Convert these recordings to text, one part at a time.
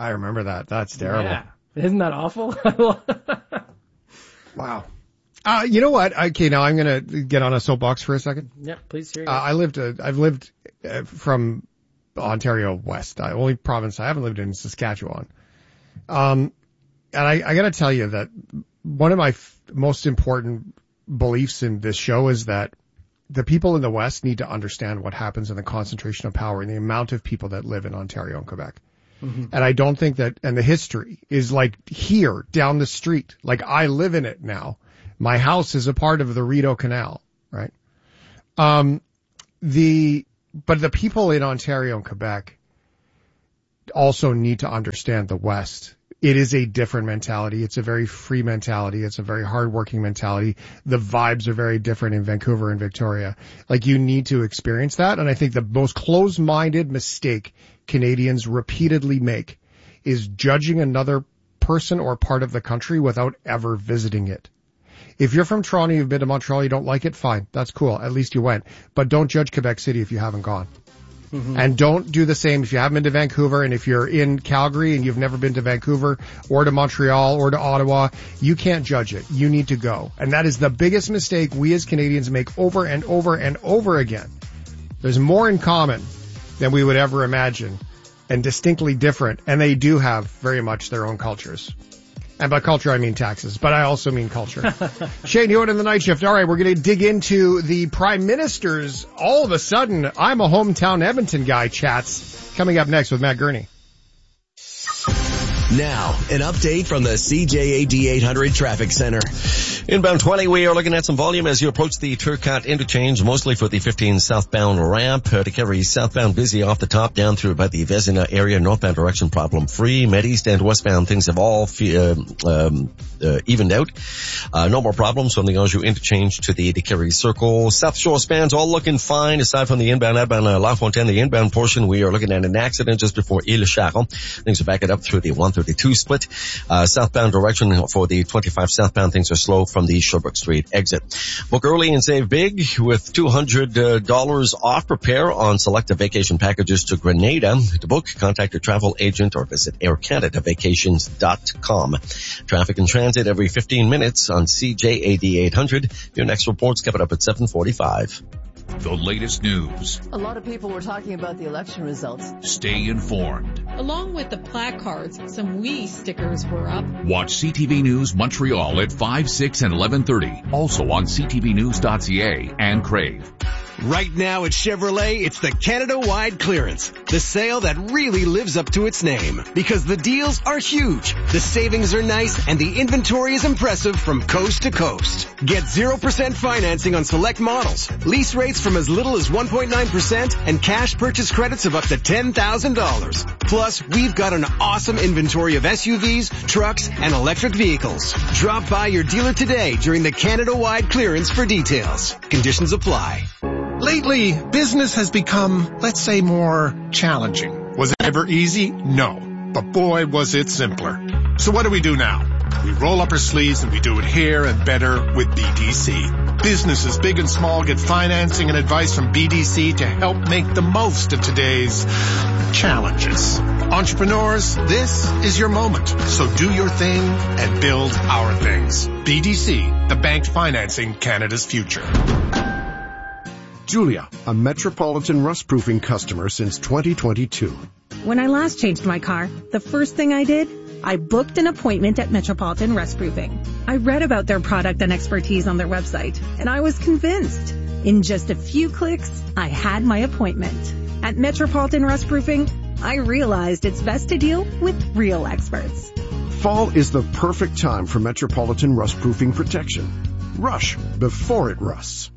I remember that. That's terrible. Yeah. Isn't that awful? Wow. You know what? Okay, now I'm going to get on a soapbox for a second. Yeah, please hear you. I've lived from Ontario West. The only province I haven't lived in is Saskatchewan. And I got to tell you that one of my most important beliefs in this show is that the people in the West need to understand what happens in the concentration of power and the amount of people that live in Ontario and Quebec. Mm-hmm. And I don't think that, and the history is like here down the street. Like I live in it now. My house is a part of the Rideau Canal, right? But the people in Ontario and Quebec also need to understand the West. It is a different mentality. It's a very free mentality. It's a very hardworking mentality. The vibes are very different in Vancouver and Victoria. Like you need to experience that. And I think the most closed-minded mistake Canadians repeatedly make is judging another person or part of the country without ever visiting it. If you're from Toronto, you've been to Montreal, you don't like it, fine. That's cool. At least you went. But don't judge Quebec City if you haven't gone. Mm-hmm. And don't do the same if you haven't been to Vancouver, and if you're in Calgary and you've never been to Vancouver or to Montreal or to Ottawa, you can't judge it. You need to go. And that is the biggest mistake we as Canadians make over and over and over again. There's more in common than we would ever imagine and distinctly different. And they do have very much their own cultures. And by culture, I mean taxes, but I also mean culture. Shane Hewitt in the night shift. All right, we're going to dig into the Prime Minister's all of a sudden, I'm a hometown Edmonton guy chats coming up next with Matt Gurney. Now, an update from the CJAD 800 Traffic Center. Inbound 20, we are looking at some volume as you approach the Turcotte interchange, mostly for the 15 southbound ramp. To carry southbound busy off the top down through about the Vezina area, northbound direction problem free. Med east and westbound things have all evened out. No more problems from the Anjou interchange to the Kerry Circle. South Shore spans all looking fine aside from the inbound La Fontaine, the inbound portion. We are looking at an accident just before Ile Charon. Things are backing up through the 132 split. Southbound direction for the 25 southbound things are slow from the Sherbrooke Street exit. Book early and save big with $200 off. Prepare on selected vacation packages to Grenada. To book, contact your travel agent or visit aircanadavacations.com. Traffic and transit every 15 minutes on CJAD 800. Your next report's coming up at 7:45. The latest news. A lot of people were talking about the election results. Stay informed. Along with the placards, some WE stickers were up. Watch CTV News Montreal at 5, 6, and 11:30. Also on ctvnews.ca and Crave. Right now at Chevrolet, it's the Canada-wide clearance. The sale that really lives up to its name. Because the deals are huge, the savings are nice, and the inventory is impressive from coast to coast. Get 0% financing on select models, lease rates from as little as 1.9%, and cash purchase credits of up to $10,000. Plus, we've got an awesome inventory of SUVs, trucks, and electric vehicles. Drop by your dealer today during the Canada-wide clearance for details. Conditions apply. Lately, business has become, let's say, more challenging. Was it ever easy? No. But boy, was it simpler. So what do we do now? We roll up our sleeves and we do it here and better with BDC. Businesses big and small get financing and advice from BDC to help make the most of today's challenges. Entrepreneurs, this is your moment. So do your thing and build our things. BDC, the bank financing Canada's future. Julia, a Metropolitan rust-proofing customer since 2022. When I last changed my car, the first thing I did, I booked an appointment at Metropolitan Rust-Proofing. I read about their product and expertise on their website, and I was convinced. In just a few clicks, I had my appointment. At Metropolitan Rust-Proofing, I realized it's best to deal with real experts. Fall is the perfect time for Metropolitan rust-proofing protection. Rush before it rusts.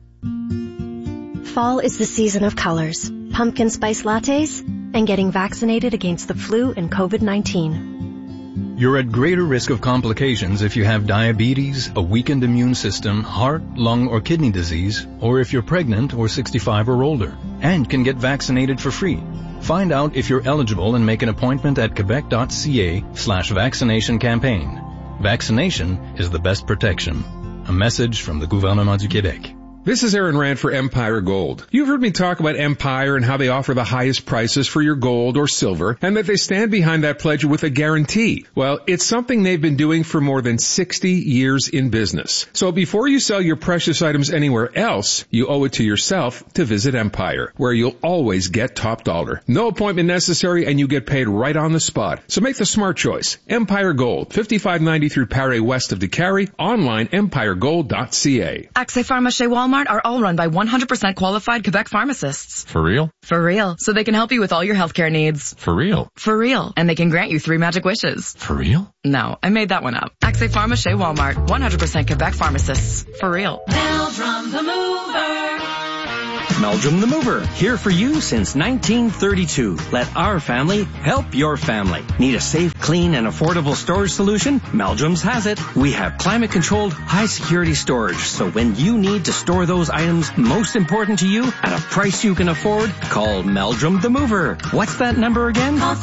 Fall is the season of colors, pumpkin spice lattes, and getting vaccinated against the flu and COVID-19. You're at greater risk of complications if you have diabetes, a weakened immune system, heart, lung, or kidney disease, or if you're pregnant or 65 or older, and can get vaccinated for free. Find out if you're eligible and make an appointment at quebec.ca/vaccination campaign. Vaccination is the best protection. A message from the Gouvernement du Québec. This is Aaron Rand for Empire Gold. You've heard me talk about Empire and how they offer the highest prices for your gold or silver, and that they stand behind that pledge with a guarantee. Well, it's something they've been doing for more than 60 years in business. So before you sell your precious items anywhere else, you owe it to yourself to visit Empire, where you'll always get top dollar. No appointment necessary, and you get paid right on the spot. So make the smart choice. Empire Gold, 5593 Paré west of DeCarry, online empiregold.ca. Accès Pharmacie Walmart are all run by 100% qualified Quebec pharmacists. For real? For real. So they can help you with all your healthcare needs. For real? For real. And they can grant you 3 magic wishes. For real? No, I made that one up. Accès Pharmacie Walmart, 100% Quebec pharmacists. For real. Meldrum the Mover. Meldrum the Mover, here for you since 1932. Let our family help your family. Need a safe, clean, and affordable storage solution? Meldrum's has it. We have climate-controlled, high-security storage, so when you need to store those items most important to you at a price you can afford, call Meldrum the Mover. What's that number again? Call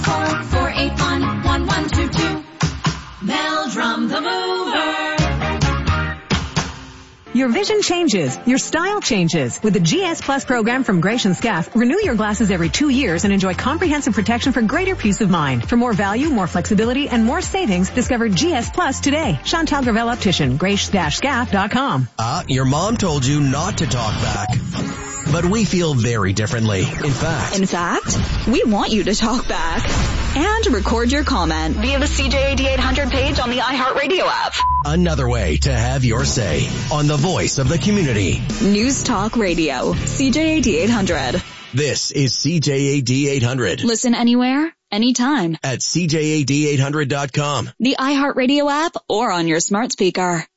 514-481-1122. Meldrum the Mover. Your vision changes. Your style changes. With the GS Plus program from Gratian Scaff, renew your glasses every 2 years and enjoy comprehensive protection for greater peace of mind. For more value, more flexibility, and more savings, discover GS Plus today. Chantal Gravel Optician, grace-scaff.com. Your mom told you not to talk back. But we feel very differently. In fact, we want you to talk back and record your comment via the CJAD 800 page on the iHeartRadio app. Another way to have your say on the voice of the community. News Talk Radio, CJAD 800. This is CJAD 800. Listen anywhere, anytime. At CJAD800.com. The iHeartRadio app or on your smart speaker.